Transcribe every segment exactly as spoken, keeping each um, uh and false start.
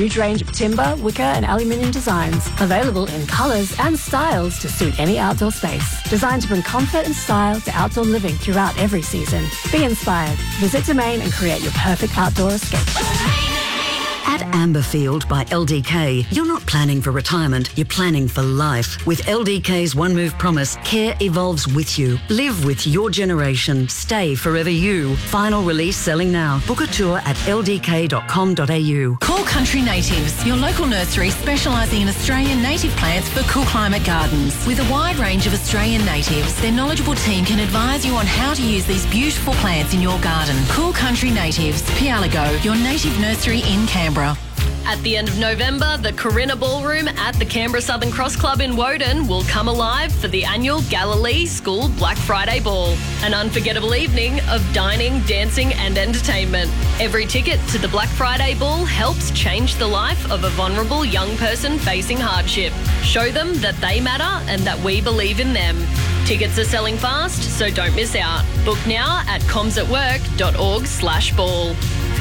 huge range of timber, wicker and aluminium designs, available in colours and styles to suit any outdoor space. Designed to bring comfort and style to outdoor living throughout every season. Be inspired. Visit Domain and create your perfect outdoor escape. At Amberfield by L D K, you're not planning for retirement, you're planning for life. With L D K's One Move Promise, care evolves with you. Live with your generation. Stay forever you. Final release selling now. Book a tour at l d k dot com dot a u. Cool Country Natives, your local nursery specialising in Australian native plants for cool climate gardens. With a wide range of Australian natives, their knowledgeable team can advise you on how to use these beautiful plants in your garden. Cool Country Natives, Pialago, your native nursery in Canberra. At the end of November, the Corinna Ballroom at the Canberra Southern Cross Club in Woden will come alive for the annual Galilee School Black Friday Ball. An unforgettable evening of dining, dancing and entertainment. Every ticket to the Black Friday Ball helps change the life of a vulnerable young person facing hardship. Show them that they matter and that we believe in them. Tickets are selling fast, so don't miss out. Book now at comsatwork dot org slash ball.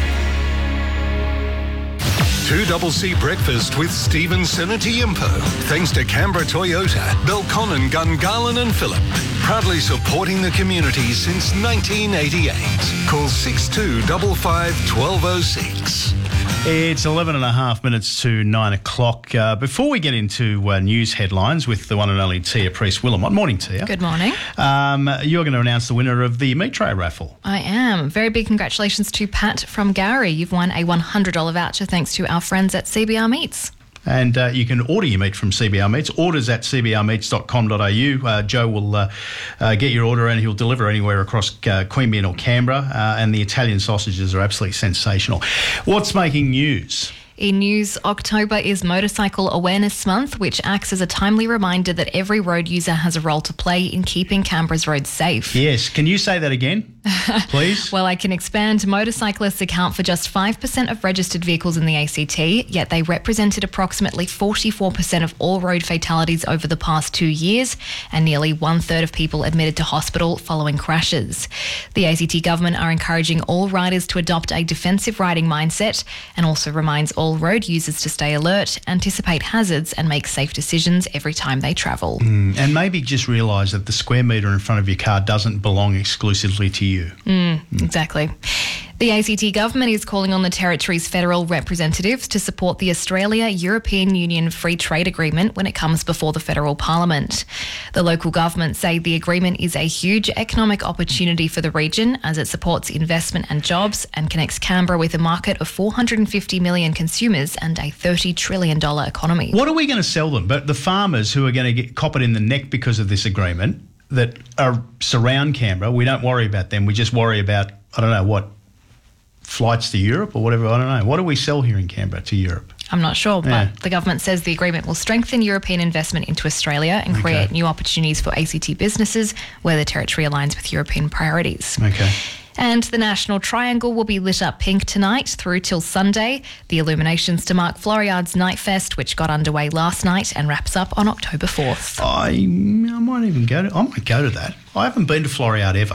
two C C Breakfast with Stephen Senatiyimpo. Thanks to Canberra Toyota, Belconnen, Gungahlin and Phillip. Proudly supporting the community since nineteen eighty-eight. Call six two five five, one two oh six. It's eleven and a half minutes to nine o'clock. Uh, before we get into uh, news headlines with the one and only Tia Priest-Willamot. Morning, Tia. Good morning. Um, you're going to announce the winner of the meat tray raffle. I am. Very big congratulations to Pat from Gowrie. You've won a one hundred dollars voucher thanks to our friends at C B R Meats. And uh, you can order your meat from C B R Meats. Orders at c b r meats dot com dot a u. Uh, Joe will uh, uh, get your order and he'll deliver anywhere across uh, Queanbeyan or Canberra. Uh, and the Italian sausages are absolutely sensational. What's making news? In news, October is Motorcycle Awareness Month, which acts as a timely reminder that every road user has a role to play in keeping Canberra's roads safe. Yes. Can you say that again, please? Well, I can expand. Motorcyclists account for just five percent of registered vehicles in the A C T, yet they represented approximately forty-four percent of all road fatalities over the past two years, and nearly one-third of people admitted to hospital following crashes. The A C T government are encouraging all riders to adopt a defensive riding mindset and also reminds all road users to stay alert, anticipate hazards and make safe decisions every time they travel. Mm, and maybe just realise that the square metre in front of your car doesn't belong exclusively to you. Mm, mm. Exactly. The A C T government is calling on the Territory's federal representatives to support the Australia-European Union Free Trade Agreement when it comes before the federal parliament. The local governments say the agreement is a huge economic opportunity for the region as it supports investment and jobs and connects Canberra with a market of four hundred fifty million consumers and a thirty trillion dollars economy. What are we going to sell them? But the farmers who are going to get cop it in the neck because of this agreement that are surround Canberra, we don't worry about them. We just worry about, I don't know, what, flights to Europe or whatever. I don't know. What do we sell here in Canberra to Europe? I'm not sure, but Yeah. the government says the agreement will strengthen European investment into Australia and create Okay. new opportunities for A C T businesses where the Territory aligns with European priorities. Okay. And the National Triangle will be lit up pink tonight through till Sunday. The illuminations to mark Floriada's Night Fest, which got underway last night and wraps up on October fourth. I, I might even go to, I might go to that. I haven't been to Floriade ever.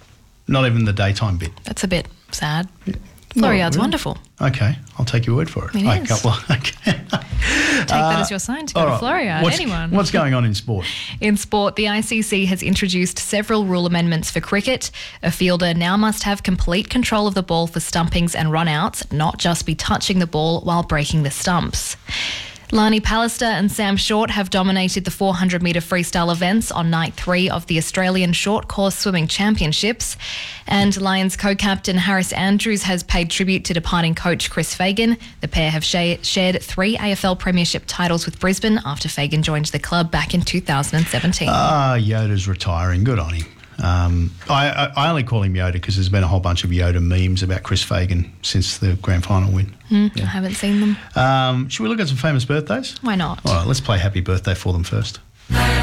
Not even the daytime bit. That's a bit sad. Floriada's really? wonderful. Okay, I'll take your word for it. It Right, is. couple- okay. Take that as your sign to go All to right. Floriade. What's, Anyone. What's going on in sport? In sport, the I C C has introduced several rule amendments for cricket. A fielder now must have complete control of the ball for stumpings and run-outs, not just be touching the ball while breaking the stumps. Lani Pallister and Sam Short have dominated the four hundred metre freestyle events on night three of the Australian Short Course Swimming Championships. And Lions co-captain Harris Andrews has paid tribute to departing coach Chris Fagan. The pair have sh- shared three A F L premiership titles with Brisbane after Fagan joined the club back in two thousand seventeen. Ah, Yoda's retiring. Good on him. Um, I, I, I only call him Yoda because there's been a whole bunch of Yoda memes about Chris Fagan since the grand final win. Mm, I haven't seen them. Um, should we look at some famous birthdays? Why not? All right, let's play happy birthday for them first.